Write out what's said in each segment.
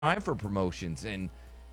time for promotions, and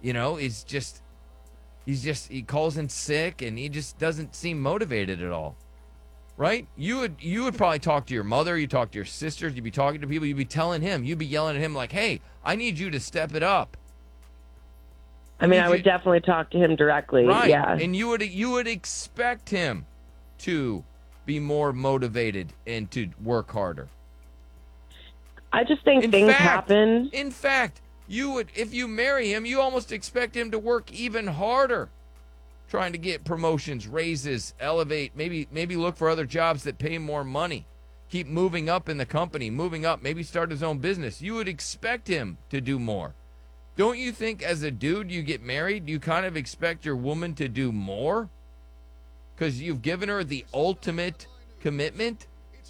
he calls in sick, and he just doesn't seem motivated at all. Right? You would probably talk to your mother, you talk to your sisters, you'd be talking to people, you'd be telling him, you'd be yelling at him like, "Hey, I need you to step it up. I I mean, need I you." would definitely talk to him directly. Right. Yeah. And you would expect him to be more motivated and to work harder. I just think In things fact, happen. in fact, you would if you marry him, you almost expect him to work even harder trying to get promotions, raises, elevate, maybe look for other jobs that pay more money. Keep moving up in the company, moving up, maybe start his own business. You would expect him to do more. Don't you think as a dude you get married, you kind of expect your woman to do more? Because you've given her the ultimate commitment?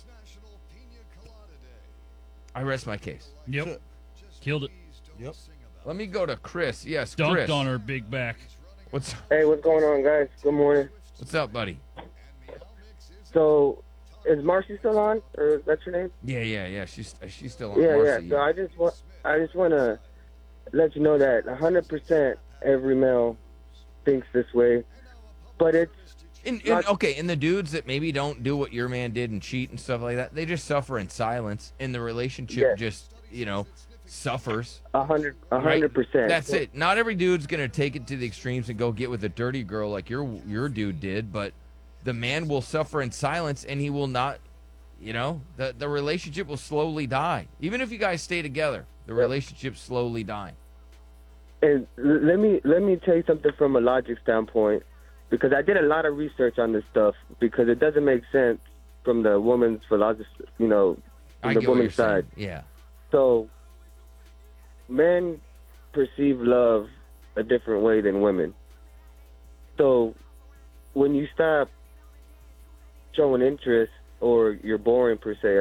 I rest my case. Yep. Killed it. Yep. Let me go to Chris. Yes, Dunked Chris. on her big back. What's Hey, what's going on, guys? Good morning. what's up, buddy? So, is Marcy still on, or is that your name? Yeah. She's still on. Yeah, Marcy. yeah. So I just want to let you know that 100% every male thinks this way, but it's And the dudes that maybe don't do what your man did and cheat and stuff like that, they just suffer in silence, and the relationship just suffers. 100%. That's it. Not every dude's gonna take it to the extremes and go get with a dirty girl like your dude did, but the man will suffer in silence, and he will not. The relationship will slowly die. Even if you guys stay together, the relationship slowly dying. And let me tell you something from a logic standpoint, because I did a lot of research on this stuff, because it doesn't make sense from the woman's philosophy, from I the get what you're woman's side. saying. Yeah. So, men perceive love a different way than women. So, when you stop showing interest, or you're boring per se,